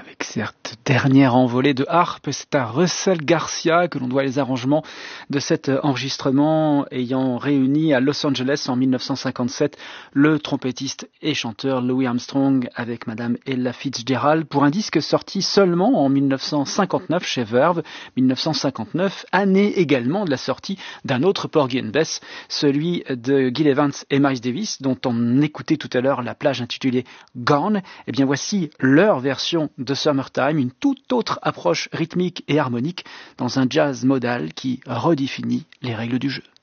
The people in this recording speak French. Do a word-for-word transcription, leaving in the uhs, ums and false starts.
Avec cette dernière envolée de harpe, c'est à Russell Garcia que l'on doit les arrangements de cet enregistrement ayant réuni à Los Angeles en mille neuf cent cinquante-sept le trompettiste et chanteur Louis Armstrong avec Madame Ella Fitzgerald pour un disque sorti seulement en mille neuf cent cinquante-neuf chez Verve, mille neuf cent cinquante-neuf, année également de la sortie d'un autre Porgy and Bess, celui de Gil Evans et Miles Davis dont on écoutait tout à l'heure la plage intitulée Gone. Et bien voici leur version de Summertime, une toute autre approche rythmique et harmonique dans un jazz modal qui redéfinit les règles du jeu.